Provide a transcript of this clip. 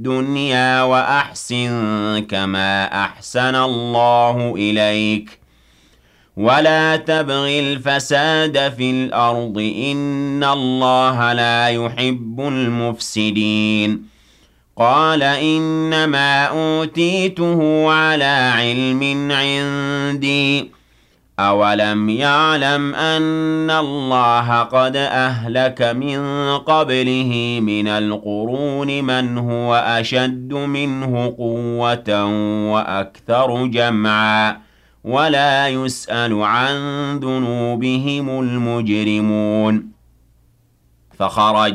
الدنيا وأحسن كما أحسن الله إليك ولا تبغ الفساد في الأرض إن الله لا يحب المفسدين قال إنما أوتيته على علم عندي أولم يعلم أن الله قد أهلك من قبله من القرون من هو أشد منه قوة وأكثر جمعا ولا يسأل عن ذنوبهم المجرمون فخرج